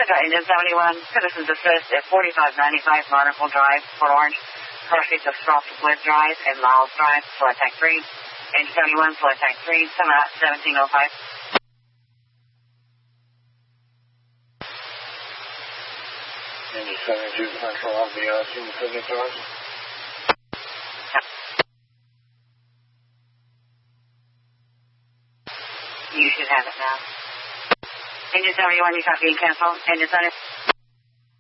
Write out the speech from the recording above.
Engine 71, Citizens Assist at 4595 Monocle Drive, Port Orange. Car seats of Wood Drive and Miles Drive, Flight Tank 3. Engine 71, Flight Tank 3, summon out 1705. Engine 72, control on the signatories. You should have it now. Engine 71, you copy and cancel. Engine 70.